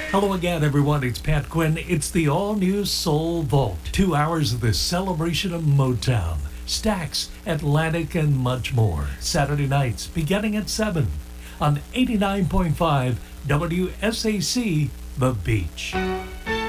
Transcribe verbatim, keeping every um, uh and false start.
Hello again, everyone. It's Pat Quinn. It's the all-new Soul Vault. Two hours of the celebration of Motown, Stax, Atlantic, and much more. Saturday nights, beginning at seven on eighty-nine point five W S A C, The Beach.